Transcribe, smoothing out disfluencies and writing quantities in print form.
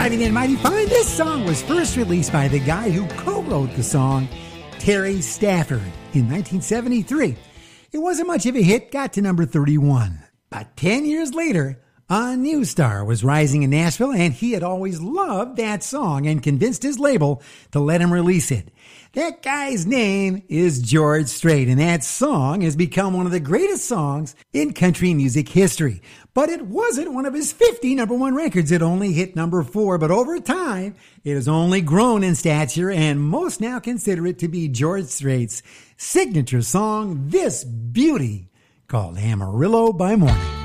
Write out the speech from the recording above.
Mighty Man, Mighty Fine. This song was first released by the guy who co-wrote the song, Terry Stafford, in 1973. It wasn't much of a hit, got to number 31. But 10 years later, a new star was rising in Nashville, and he had always loved that song and convinced his label to let him release it. That guy's name is George Strait, and that song has become one of the greatest songs in country music history. But it wasn't one of his 50 number one records. It only hit number 4, but over time, it has only grown in stature, and most now consider it to be George Strait's signature song, this beauty called Amarillo by Morning.